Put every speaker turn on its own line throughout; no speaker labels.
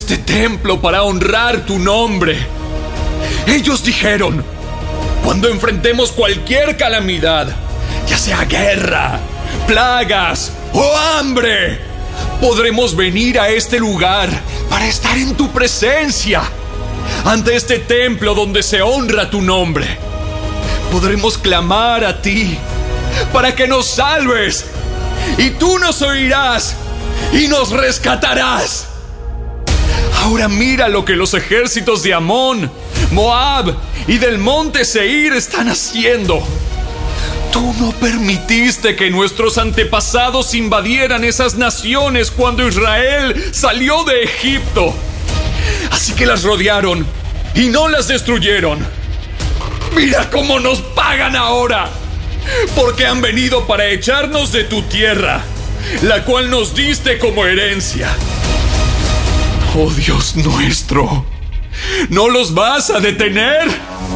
este templo para honrar tu nombre. Ellos dijeron: cuando enfrentemos cualquier calamidad, ya sea guerra, plagas o hambre, podremos venir a este lugar para estar en tu presencia, ante este templo donde se honra tu nombre. Podremos clamar a ti para que nos salves, y tú nos oirás y nos rescatarás. Ahora mira lo que los ejércitos de Amón, Moab y del monte Seir están haciendo. Tú no permitiste que nuestros antepasados invadieran esas naciones cuando Israel salió de Egipto. Así que las rodearon y no las destruyeron. Mira cómo nos pagan ahora, porque han venido para echarnos de tu tierra, la cual nos diste como herencia. Oh Dios nuestro, ¿no los vas a detener?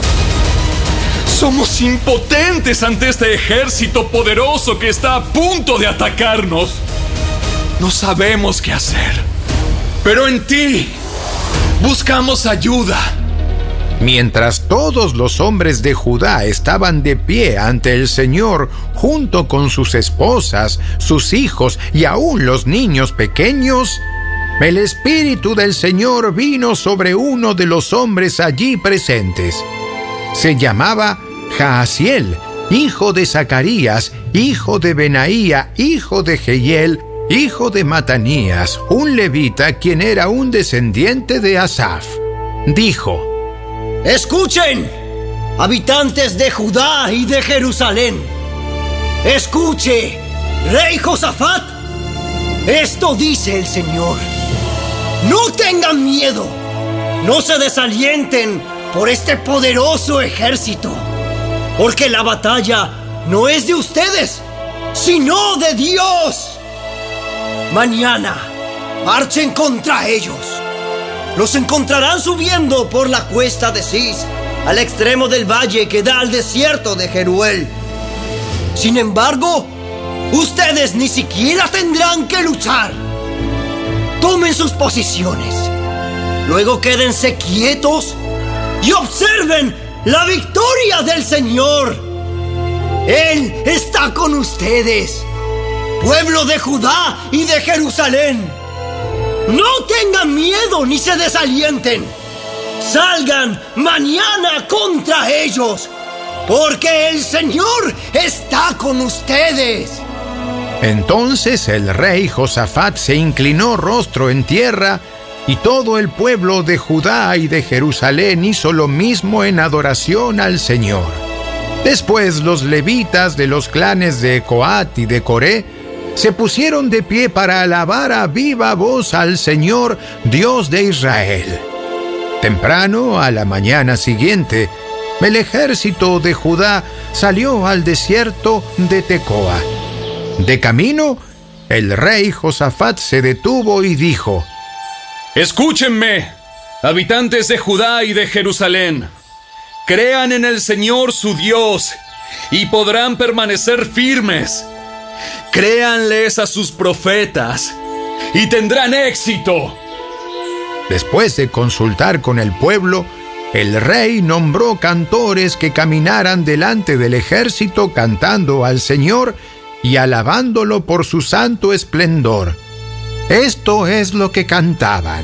Somos impotentes ante este ejército poderoso que está a punto de atacarnos. No sabemos qué hacer, pero en ti buscamos ayuda.
Mientras todos los hombres de Judá estaban de pie ante el Señor, junto con sus esposas, sus hijos y aún los niños pequeños, el Espíritu del Señor vino sobre uno de los hombres allí presentes. Se llamaba Jaasiel, hijo de Zacarías, hijo de Benaía, hijo de Jehiel, hijo de Matanías, un levita quien era un descendiente de Asaf. Dijo:
¡escuchen, habitantes de Judá y de Jerusalén! ¡Escuche, rey Josafat! Esto dice el Señor: no tengan miedo, no se desalienten por este poderoso ejército, porque la batalla no es de ustedes, sino de Dios. Mañana marchen contra ellos. Los encontrarán subiendo por la cuesta de Cis, al extremo del valle que da al desierto de Jeruel. Sin embargo, ustedes ni siquiera tendrán que luchar. Tomen sus posiciones. Luego quédense quietos y observen la victoria del Señor. Él está con ustedes, pueblo de Judá y de Jerusalén. No tengan miedo ni se desalienten. Salgan mañana contra ellos, porque el Señor está con ustedes.
Entonces el rey Josafat se inclinó rostro en tierra, y todo el pueblo de Judá y de Jerusalén hizo lo mismo en adoración al Señor. Después los levitas de los clanes de Coat y de Coré se pusieron de pie para alabar a viva voz al Señor, Dios de Israel. Temprano, a la mañana siguiente, el ejército de Judá salió al desierto de Tecoa. De camino, el rey Josafat se detuvo y dijo:
escúchenme, habitantes de Judá y de Jerusalén. Crean en el Señor su Dios y podrán permanecer firmes. Créanles a sus profetas y tendrán éxito.
Después de consultar con el pueblo, el rey nombró cantores que caminaran delante del ejército cantando al Señor y alabándolo por su santo esplendor. Esto es lo que cantaban: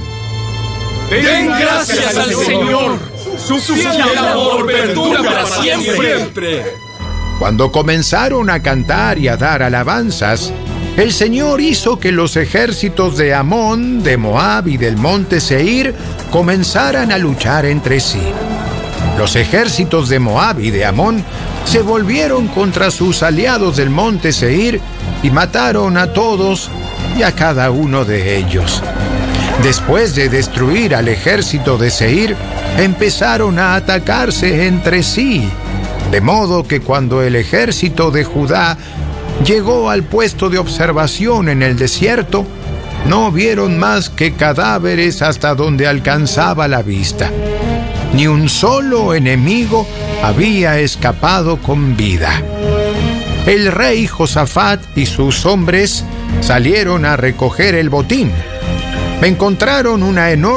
Den gracias al Señor, su fiel amor perdura para siempre.
Cuando comenzaron a cantar y a dar alabanzas, el Señor hizo que los ejércitos de Amón, de Moab y del monte Seir comenzaran a luchar entre sí. Los ejércitos de Moab y de Amón se volvieron contra sus aliados del monte Seir y mataron a todos y a cada uno de ellos. Después de destruir al ejército de Seir, empezaron a atacarse entre sí, de modo que cuando el ejército de Judá llegó al puesto de observación en el desierto, no vieron más que cadáveres hasta donde alcanzaba la vista. Ni un solo enemigo había escapado con vida. El rey Josafat y sus hombres salieron a recoger el botín. Encontraron una enorme